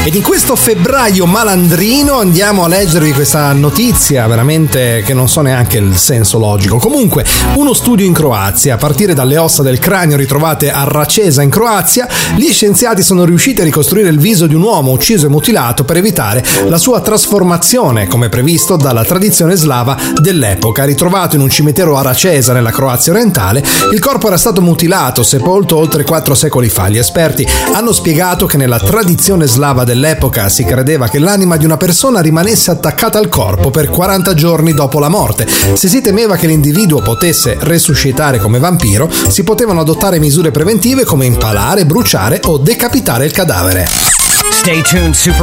Ed in questo febbraio malandrino andiamo a leggervi questa notizia veramente che non so neanche il senso logico. Comunque, uno studio in Croazia, a partire dalle ossa del cranio ritrovate a Racesa in Croazia, gli scienziati sono riusciti a ricostruire il viso di un uomo ucciso e mutilato per evitare la sua trasformazione, come previsto dalla tradizione slava dell'epoca. Ritrovato in un cimitero a Racesa nella Croazia orientale, il corpo era stato mutilato, sepolto oltre 4 secoli fa. Gli esperti hanno spiegato che nella tradizione slava dell'epoca si credeva che l'anima di una persona rimanesse attaccata al corpo per 40 giorni dopo la morte. Se si temeva che l'individuo potesse resuscitare come vampiro, si potevano adottare misure preventive come impalare, bruciare o decapitare il cadavere. Stay tuned, Super